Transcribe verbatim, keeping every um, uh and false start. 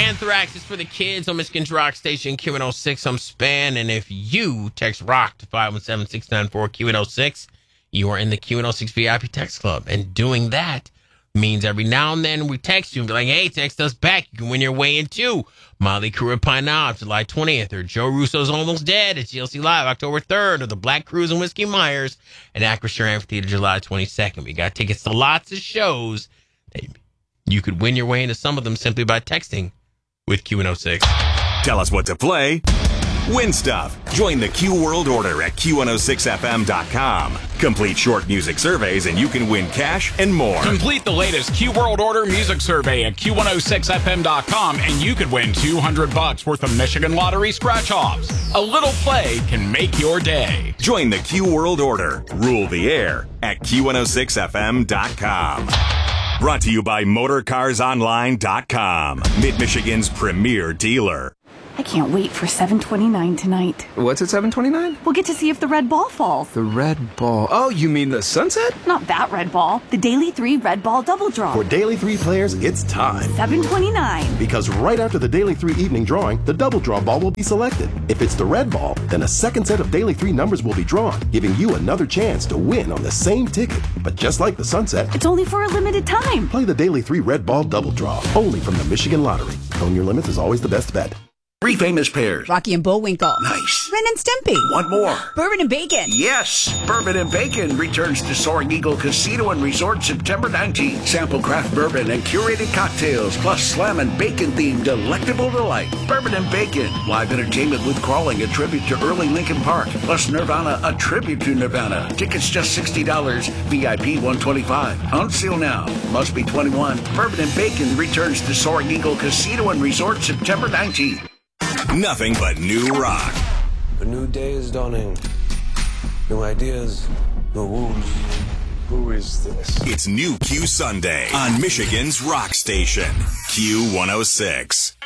Anthrax is for the kids on Michigan's Rock Station, Q one oh six. I'm Span, and if you text ROCK to five one seven, six nine four, Q one oh six, you are in the Q one oh six V I P Text Club. And doing that means every now and then we text you and be like, hey, text us back. You can win your way into Motley Crue at Pine Knob July twentieth, or Joe Russo's Almost Dead at G L C Live October third, or the Black Cruise and Whiskey Myers at Acrisure Amphitheater July twenty-second. We got tickets to lots of shows. You could win your way into some of them simply by texting with Q one oh six. Tell us what to play. Win stuff. Join the Q World Order at Q one oh six F M dot com. Complete short music surveys and you can win cash and more. Complete the latest Q World Order music survey at Q one oh six F M dot com and you could win two hundred bucks worth of Michigan Lottery scratch-offs. A little play can make your day. Join the Q World Order. Rule the air at Q one oh six F M dot com. Brought to you by Motor Cars Online dot com, Mid-Michigan's premier dealer. I can't wait for seven twenty-nine tonight. What's at seven twenty-nine? We'll get to see if the red ball falls. The red ball. Oh, you mean the sunset? Not that red ball. The Daily three Red Ball Double Draw. For Daily three players, it's time. seven twenty-nine. Because right after the Daily three evening drawing, the double draw ball will be selected. If it's the red ball, then a second set of Daily three numbers will be drawn, giving you another chance to win on the same ticket. But just like the sunset, it's only for a limited time. Play the Daily three Red Ball Double Draw, only from the Michigan Lottery. Own your limits is always the best bet. Three famous pairs. Rocky and Bullwinkle. Nice. Ren and Stimpy. One more. Bourbon and Bacon. Yes. Bourbon and Bacon returns to Soaring Eagle Casino and Resort September nineteenth. Sample craft bourbon and curated cocktails, plus slam and bacon-themed delectable delight. Bourbon and Bacon. Live entertainment with Crawling, a tribute to early Linkin Park. Plus Nirvana, a tribute to Nirvana. Tickets just sixty dollars. V I P one hundred twenty-five dollars. On sale now. Must be twenty-one. Bourbon and Bacon returns to Soaring Eagle Casino and Resort September nineteenth. Nothing but new rock. A new day is dawning. New ideas, new wounds. Who is this? It's New Q Sunday on Michigan's Rock Station, Q one oh six.